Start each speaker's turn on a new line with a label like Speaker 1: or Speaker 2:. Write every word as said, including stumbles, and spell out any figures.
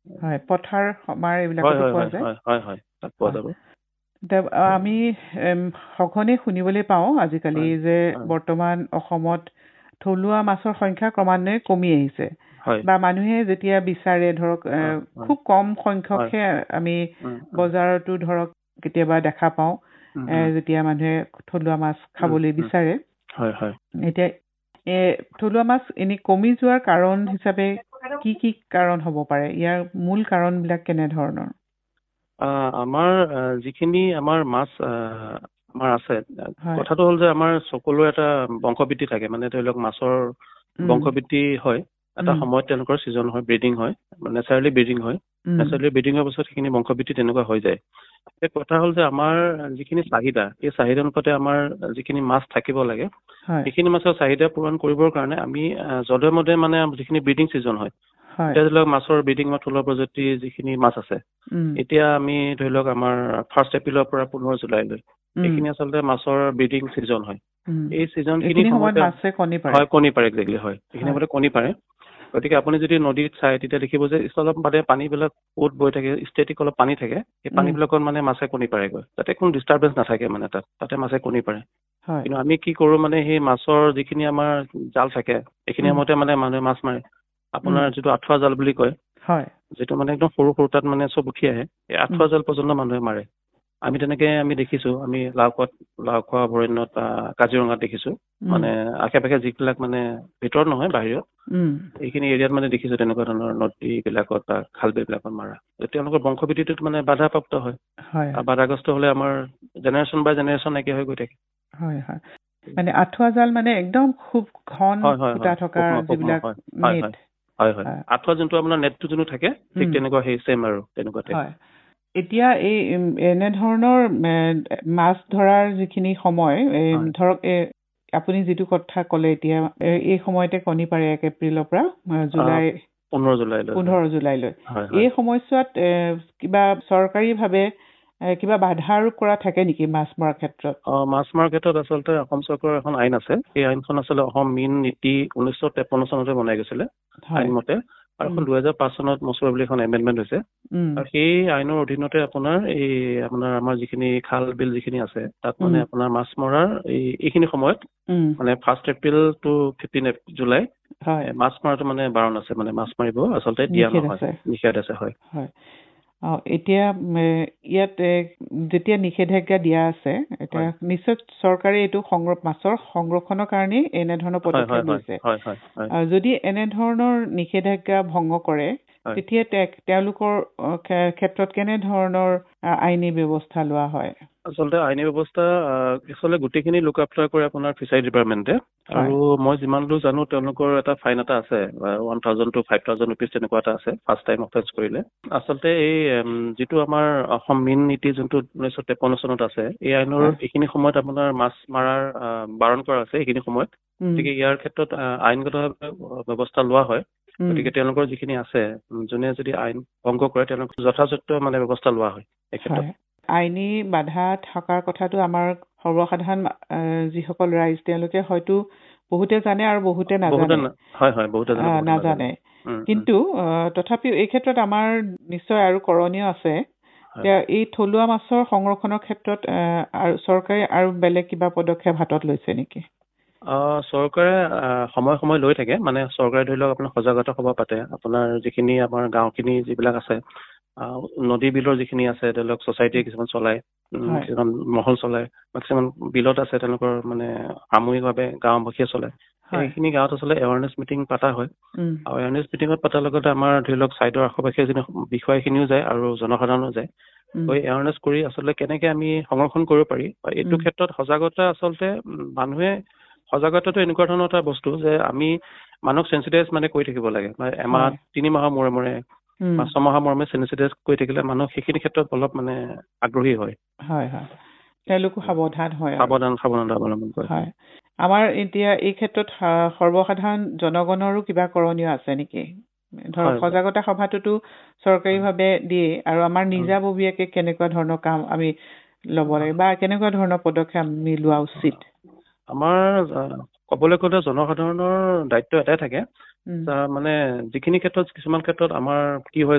Speaker 1: হয় পথাৰ সমাৰ
Speaker 2: হয়
Speaker 1: এইবিলাকতো
Speaker 2: হয়
Speaker 1: পোৱা
Speaker 2: হয়
Speaker 1: যায়।
Speaker 2: হয় হয় হয় তাত পোৱা যাব।
Speaker 1: এতিয়া আমি এম, সঘনে শুনিবলৈ পাওঁ আজিকালি
Speaker 2: হয়
Speaker 1: যে
Speaker 2: হয়
Speaker 1: বৰ্তমান অসমত থলুৱা মাছৰ সংখ্যা ক্ৰমান্বয়ে কমি আহিছে
Speaker 2: হয়
Speaker 1: বা মানুহে যেতিয়া বিচাৰে ধৰক এ,
Speaker 2: হয় হয়
Speaker 1: খুব কম
Speaker 2: হয়
Speaker 1: সংখ্যকহে আমি
Speaker 2: উম, উম,
Speaker 1: বজাৰতো ধৰক কেতিয়াবা দেখা পাওঁ
Speaker 2: উম,
Speaker 1: এ,
Speaker 2: উম,
Speaker 1: যেতিয়া মানুহে থলুৱা মাছ
Speaker 2: উম,
Speaker 1: খাবলৈ
Speaker 2: উম,
Speaker 1: বিচাৰে।
Speaker 2: হয় হয়
Speaker 1: এতিয়া এ, থলুৱা মাছ এনেই কমি যোৱাৰ কাৰণ হিচাপে কি কি কাৰণ হ'ব পাৰে? ইয়াৰ মূল কাৰণবিলাক কেনেধৰণৰ?
Speaker 2: আহ, আমাৰ আহ, যিখিনি আমাৰ মাছ আহ, আমাৰ আছে,
Speaker 1: হয়
Speaker 2: কথাটো হ'ল যে আমাৰ সকলোৰে এটা বংশবৃদ্ধি থাকে, মানে ধৰি লওক মাছৰ
Speaker 1: উম,
Speaker 2: বংশবৃদ্ধি হয়। এটা
Speaker 1: উম,
Speaker 2: সময়ত তেওঁলোকৰ ছিজন হয়, ব্ৰিডিং হয়, নেচাৰেলি ব্ৰিডিং হয়।
Speaker 1: উম,
Speaker 2: নেচাৰেলি ব্ৰিডিং হোৱাৰ পাছত সেইখিনি বংশবৃদ্ধি তেনেকুৱা হৈ যায়। এই কথা হ'ল যে আমাৰ যিখিনি চাহিদা, এই চাহিদা অনুপাতে আমাৰ যিখিনি মাছ থাকিব লাগে,
Speaker 1: হয়
Speaker 2: সেইখিনি মাছৰ চাহিদা পূৰণ কৰিবৰ কাৰণে আমি আহ, যধে মধে মানে যিখিনি ব্ৰিডিং ছিজন হয়,
Speaker 1: হয়
Speaker 2: এতিয়া ধৰি লওক মাছৰ ব্ৰিডিং বা থলুৱা প্ৰজাতিৰ যিখিনি মাছ আছে,
Speaker 1: উম,
Speaker 2: এতিয়া আমি ধৰি লওক আমাৰ ফাৰ্ষ্ট এপ্ৰিলৰ পৰা পোন্ধৰ জুলাইলৈ
Speaker 1: উম,
Speaker 2: এইখিনি আচলতে মাছৰ ব্ৰিডিং ছিজন হয়।
Speaker 1: উম।
Speaker 2: এই ছিজন খিনি
Speaker 1: এইখিনি সময়ত
Speaker 2: সময়তে
Speaker 1: মাছে কণী পাৰে।
Speaker 2: হয় কণী পাৰে একজেক্টলি হয়, এইখিনি
Speaker 1: হয়
Speaker 2: সময়তে কণী পাৰে। গতিকে আপুনি যদি নদীত চাই তেতিয়া দেখিব যে অলপ বাদে পানীবিলাক ক'ত বৈ থাকে, ষ্টেটিক অলপ পানী থাকে, সেই
Speaker 1: উম,
Speaker 2: পানীবিলাকত মানে মাছে কণী পাৰেগৈ, তাতে কোনো ডিষ্টাৰ্বেঞ্চ নাথাকে মানে তাত তাতে মাছে কণী পাৰে।
Speaker 1: হয়
Speaker 2: কিন্তু আমি কি কৰোঁ মানে সেই মাছৰ যিখিনি আমাৰ জাল থাকে, এইখিনি
Speaker 1: উম,
Speaker 2: সময়তে মানে মানুহে মাছ মাৰে।
Speaker 1: উম,
Speaker 2: আপোনাৰ যিটো আঠুৱা জাল বুলি কয়,
Speaker 1: হয়
Speaker 2: যিটো মানে একদম সৰু সৰু তাত মানে চব উঠি আহে, এই
Speaker 1: উম,
Speaker 2: আঠুৱা জাল পৰ্যন্ত মানুহে মাৰে। আমি তেনেকে আমি দেখিছোঁ, আমি লাওখোৱাত লাওখোৱা অভয়াৰণ্যত বা কাজিৰঙাত দেখিছোঁ,
Speaker 1: উম,
Speaker 2: মানে আশে পাশে যিবিলাক মানে ভিতৰত নহয় বাহিৰত
Speaker 1: উম,
Speaker 2: এইখিনি এৰিয়াত মানে দেখিছোঁ তেনেকুৱা ধৰণৰ নদীবিলাকত বা খাল বিলবিলাকত মাৰা। তেওঁলোকৰ বংশবৃদ্ধিটোত মানে বাধাপ্ৰাপ্ত হয়,
Speaker 1: হয়
Speaker 2: আৰু বাধাগ্ৰস্ত হ'লে আমাৰ জেনেৰেশ্যন বাই জেনেৰেশ্যন নাইকিয়া হৈ গৈ থাকে।
Speaker 1: হয় হয় মানে আঁঠুৱা জাল মানে একদম খুব ঘন
Speaker 2: হয় হয়
Speaker 1: সূতা
Speaker 2: হয়
Speaker 1: থকা
Speaker 2: সূক্ষ্ম সূক্ষ্ম
Speaker 1: যিবিলাক
Speaker 2: হয় হয়
Speaker 1: নেট।
Speaker 2: হয় হয় হয়
Speaker 1: আহ,
Speaker 2: আঁঠুৱা যোনটো আপোনাৰ নেটটো যোনটো থাকে, ঠিক
Speaker 1: উম,
Speaker 2: তেনেকুৱা সেই ছেম আৰু তেনেকুৱা টাইপ।
Speaker 1: হয় এতিয়া এই উম, এনেধৰণৰ এ, মাছ ধৰাৰ যিখিনি সময় এ,
Speaker 2: হয়
Speaker 1: ধৰক এ, আপুনি যিটো কথা ক'লে এতিয়া এ, এই সময়তে কণী পাৰে এক এপ্ৰিলৰ পৰা আহ,
Speaker 2: আহ,
Speaker 1: জুলাই
Speaker 2: পোন্ধৰ জুলাইলৈ হয়
Speaker 1: পোন্ধৰ জুলাইলৈ।
Speaker 2: হয় হয়
Speaker 1: এই সময়ছোৱাত এ, কিবা চৰকাৰীভাৱে এ, কিবা বাধা আৰোপ কৰা থাকে নেকি মাছ মৰাৰ ক্ষেত্ৰত?
Speaker 2: অ', মাছ মৰাৰ ক্ষেত্ৰত আচলতে অসম চৰকাৰৰ এখন আইন আছে, সেই আইনখন আচলতে অসম মীন নীতি ঊনৈছশ তেপন্ন চনতে বনাই গৈছিলে
Speaker 1: হয়
Speaker 2: আইনমতে, আৰু
Speaker 1: উম,
Speaker 2: এখন দুহেজাৰ পাঁচ চনত মচুৱা বুলি এখন এমেণ্ডমেণ্ট হৈছে।
Speaker 1: উম,
Speaker 2: আৰু সেই আইনৰ অধীনতে আপোনাৰ এই আপোনাৰ আমাৰ যিখিনি খাল বিল যিখিনি আছে, তাত মানে
Speaker 1: উম,
Speaker 2: আপোনাৰ মাছ মৰাৰ এই এইখিনি সময়ত
Speaker 1: উম,
Speaker 2: মানে first April two fifteen July
Speaker 1: হয়
Speaker 2: এ, মাছ মৰাটো মানে বাৰণ আছে, মানে মাছ মাৰিব আচলতে দিয়া
Speaker 1: নিষেধ
Speaker 2: নহয়,
Speaker 1: আছে
Speaker 2: নিষেধ আছে হয়।
Speaker 1: হয় অ, এতিয়া উম, এ, ইয়াত এ, যেতিয়া নিষেধাজ্ঞা দিয়া আছে এতিয়া
Speaker 2: হয়
Speaker 1: নিশ্চয় চৰকাৰে এইটো সংৰ মাছৰ সংৰক্ষণৰ কাৰণেই এনেধৰণৰ
Speaker 2: হয় হয়
Speaker 1: পদক্ষেপ
Speaker 2: হয়
Speaker 1: লৈছে।
Speaker 2: হয় হয় হয়
Speaker 1: আহ, যদি এনেধৰণৰ নিষেধাজ্ঞা ভংগ কৰে
Speaker 2: হয়
Speaker 1: তেতিয়া তে তেওঁলোকৰ অ, ক্ষে- ক্ষেত্ৰত কেনেধৰণৰ আহ, আইনী ব্যৱস্থা লোৱা হয়?
Speaker 2: আচলতে আইনী ব্যৱস্থা আচলতে গোটেইখিনি লুক আফটাৰ কৰে আপোনাৰ ফিচাৰী ডিপাৰ্টমেণ্টে,
Speaker 1: হয়
Speaker 2: আৰু মই যিমান দূৰ জানো তেওঁলোকৰ এটা ফাইন এটা আছে, one thousand two five thousand rupees তেনেকুৱা এটা আছে ফাৰ্ষ্ট টাইম অফেন্স কৰিলে। আচলতে এই উম, যিটো আমাৰ অসম মীন নীতি যোনটো ঊনৈছশ তেপন্ন চনত আছে, এই আইনৰ
Speaker 1: হয়
Speaker 2: এইখিনি সময়ত আপোনাৰ মাছ মাৰাৰ আহ, বাৰণ কৰা আছে এইখিনি সময়ত।
Speaker 1: উম,
Speaker 2: গতিকে ইয়াৰ ক্ষেত্ৰত আহ, আইনগতভাৱে ব্যৱস্থা লোৱা হয়।
Speaker 1: উম,
Speaker 2: গতিকে তেওঁলোকৰ যিখিনি আছে, যোনে যদি আইন ভংগ কৰে তেওঁলোকৰ যথাযথ মানে ব্যৱস্থা লোৱা হয় এই ক্ষেত্ৰত।
Speaker 1: হয় আইনী বাধা থকাৰ কথাটো আমাৰ সৰ্বসাধাৰণ আহ, যিসকল ৰাইজ তেওঁলোকে হয়তো বহুতে জানে আৰু বহুতে
Speaker 2: বহুতে
Speaker 1: নাজানে
Speaker 2: না- হয় হয় বহুতে জানে
Speaker 1: আহ,
Speaker 2: বহুতে
Speaker 1: নাজানে
Speaker 2: উম, উম,
Speaker 1: কিন্তু আহ, তথাপিও এই ক্ষেত্ৰত আমাৰ নিশ্চয় আৰু কৰণীয় আছে।
Speaker 2: হয়।
Speaker 1: এতিয়া এই থলুৱা মাছৰ সংৰক্ষণৰ ক্ষেত্ৰত আহ, আৰু চৰকাৰে আৰু বেলেগ কিবা পদক্ষেপ হাতত লৈছে নেকি?
Speaker 2: আহ, চৰকাৰে আহ, সময় সময় লৈ থাকে, মানে চৰকাৰে ধৰি লওক আপোনাৰ সজাগতা সভা পাতে, আপোনাৰ যিখিনি আমাৰ গাঁওখিনি যিবিলাক আছে, আহ, নদী বিলৰ যিখিনি আছে ধৰি লওক ছ'চাইটিয়ে কিছুমান চলায়, উম,
Speaker 1: হয়
Speaker 2: কিছুমান মহল চলায়, বা কিছুমান বিলত আছে তেওঁলোকৰ মানে সামূহিকভাৱে গাঁওবাসীয়ে চলায়।
Speaker 1: হয়
Speaker 2: সেইখিনি গাঁৱত আচলতে এৱাৰনেছ মিটিং পতা হয়,
Speaker 1: উম,
Speaker 2: আৰু এৱাৰনেছ মিটিঙত পতাৰ লগতে আমাৰ ধৰি লওক ছাইডৰ আশে পাশে যিখিনি বিষয়াখিনিও যায় আৰু জনসাধাৰণো যায়।
Speaker 1: উম,
Speaker 2: গৈ এৱাৰনেছ কৰি আচলতে কেনেকে আমি সংৰক্ষণ কৰিব পাৰি, বা এইটো
Speaker 1: উম,
Speaker 2: ক্ষেত্ৰত সজাগতা আচলতে উম, মানুহে সজাগতাটো এনেকুৱা ধৰণৰ এটা বস্তু যে আমি মানুহক চেঞ্চিটাইজ মানে কৰি থাকিব লাগে, মানে এমাহ
Speaker 1: হয়
Speaker 2: তিনি মাহৰ মূৰে মূৰে
Speaker 1: উম,
Speaker 2: বা ছমাহৰ মূৰে মূৰে চেঞ্চিটাইজ কৰি থাকিলে মানুহ সেইখিনি ক্ষেত্ৰত অলপ মানে আগ্ৰহী হয়।
Speaker 1: হয় হয় তেওঁলোকো সাৱধান হয় আৰু
Speaker 2: সাৱধান সাৱধানতা অৱলম্বন কৰে
Speaker 1: হয় আমাৰ এতিয়া এই ক্ষেত্ৰত সা- সৰ্বসাধাৰণ জনগণৰো কিবা কৰণীয় আছে নেকি? ধৰক
Speaker 2: হয়
Speaker 1: সজাগতা সভাটোতো চৰকাৰীভাৱে দিয়ে আৰু আমাৰ
Speaker 2: হয়
Speaker 1: নিজাববীয়াকে কেনেকুৱা ধৰণৰ কাম আমি ল'ব লাগে বা কেনেকুৱা ধৰণৰ পদক্ষেপ আমি লোৱা উচিত?
Speaker 2: আমাৰ আহ, ক'বলৈ গ'লে জনসাধাৰণৰ দায়িত্ব এটাই থাকে,
Speaker 1: উম
Speaker 2: আহ, মানে যিখিনি ক্ষেত্ৰত কিছুমান ক্ষেত্ৰত আমাৰ কি হয়